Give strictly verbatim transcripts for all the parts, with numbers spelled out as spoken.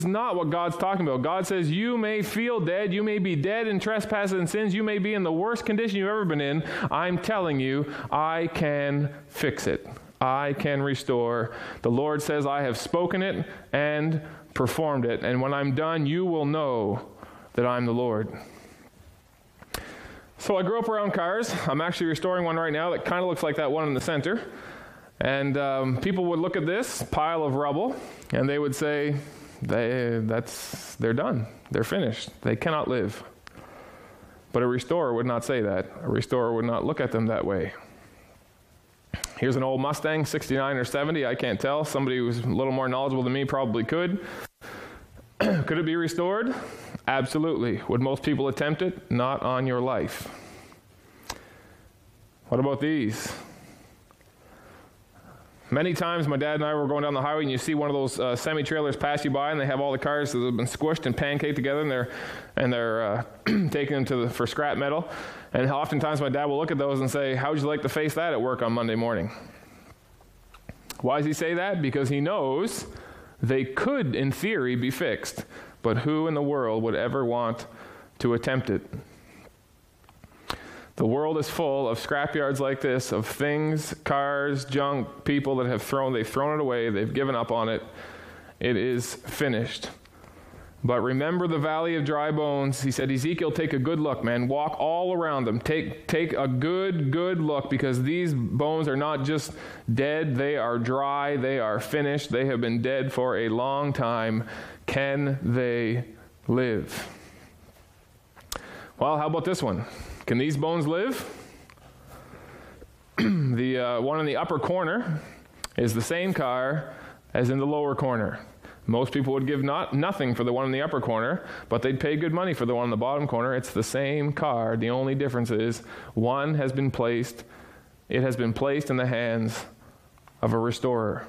not what God's talking about. God says you may feel dead, you may be dead in trespasses and sins, you may be in the worst condition you've ever been in. I'm telling you, I can fix it. I can restore. The Lord says I have spoken it and performed it, and when I'm done, you will know that I'm the Lord. So I grew up around cars. I'm actually restoring one right now that kind of looks like that one in the center. And um, people would look at this pile of rubble, and they would say, They, that's, they're done. They're finished. They cannot live. But a restorer would not say that. A restorer would not look at them that way. Here's an old Mustang, sixty-nine or seventy, I can't tell. Somebody who's a little more knowledgeable than me probably could. Could it be restored? Absolutely. Would most people attempt it? Not on your life. What about these? Many times my dad and I were going down the highway and you see one of those uh, semi-trailers pass you by and they have all the cars that have been squished and pancaked together and they're and they're uh, taking them to the, for scrap metal. And oftentimes my dad will look at those and say, how would you like to face that at work on Monday morning? Why does he say that? Because he knows they could, in theory, be fixed. But who in the world would ever want to attempt it? The world is full of scrapyards like this, of things, cars, junk, people that have thrown, they've thrown it away, they've given up on it. It is finished. But remember the valley of dry bones. He said, Ezekiel, take a good look, man. Walk all around them. Take, take a good, good look, because these bones are not just dead, they are dry, they are finished, they have been dead for a long time. Can they live? Well, how about this one? Can these bones live? the uh, one in the upper corner is the same car as in the lower corner. Most people would give not nothing for the one in the upper corner, but they'd pay good money for the one in the bottom corner. It's the same car. The only difference is one has been placed, it has been placed in the hands of a restorer.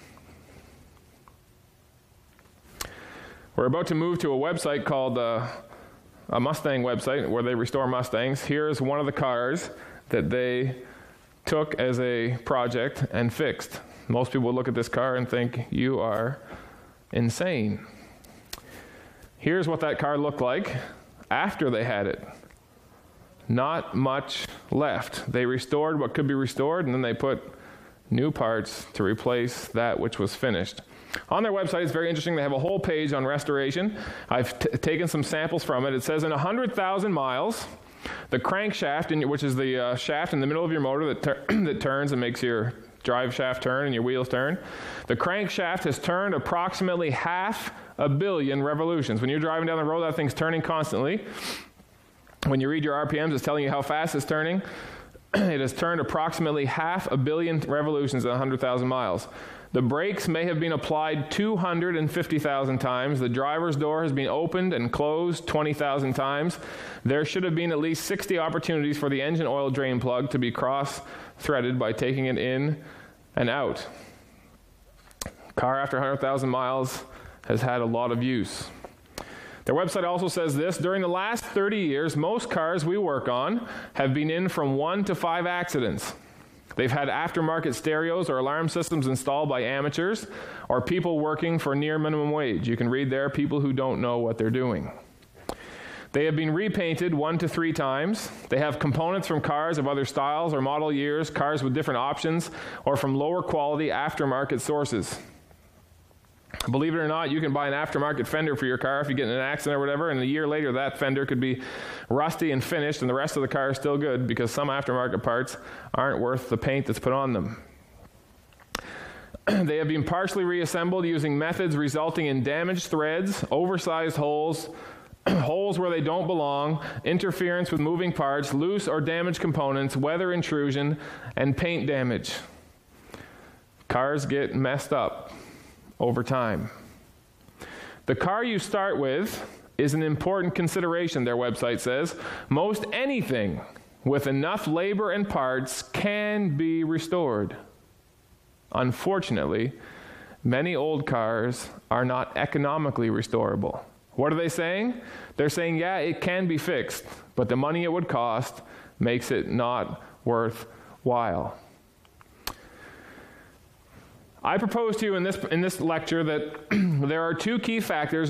We're about to move to a website called uh, a Mustang website where they restore Mustangs. Here's one of the cars that they took as a project and fixed. Most people would look at this car and think, you are insane. Here's what that car looked like after they had it. Not much left. They restored what could be restored, and then they put new parts to replace that which was finished. On their website, it's very interesting. They have a whole page on restoration. I've t- taken some samples from it. It says in one hundred thousand miles, the crankshaft, in, which is the uh, shaft in the middle of your motor that, tur- that turns and makes your drive shaft turn and your wheels turn, the crankshaft has turned approximately half a billion revolutions. When you're driving down the road, that thing's turning constantly. When you read your R P Ms, it's telling you how fast it's turning. It has turned approximately half a billion revolutions at one hundred thousand miles. The brakes may have been applied two hundred fifty thousand times. The driver's door has been opened and closed twenty thousand times. There should have been at least sixty opportunities for the engine oil drain plug to be cross-threaded by taking it in and out. Car after one hundred thousand miles has had a lot of use. Their website also says this: during the last thirty years, most cars we work on have been in from one to five accidents. They've had aftermarket stereos or alarm systems installed by amateurs or people working for near minimum wage. You can read there, people who don't know what they're doing. They have been repainted one to three times. They have components from cars of other styles or model years, cars with different options, or from lower quality aftermarket sources. Believe it or not, you can buy an aftermarket fender for your car if you get in an accident or whatever, and a year later that fender could be rusty and finished and the rest of the car is still good because some aftermarket parts aren't worth the paint that's put on them. They have been partially reassembled using methods resulting in damaged threads, oversized holes, holes where they don't belong, interference with moving parts, loose or damaged components, weather intrusion, and paint damage. Cars get messed up over time. The car you start with is an important consideration, their website says. Most anything with enough labor and parts can be restored. Unfortunately, many old cars are not economically restorable. What are they saying? They're saying, yeah, it can be fixed, but the money it would cost makes it not worthwhile. I propose to you in this in this lecture that there are two key factors